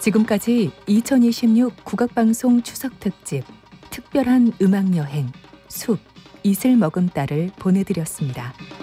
지금까지 2026 국악방송 추석특집 특별한 음악여행 숲 이슬 머금따를 보내드렸습니다.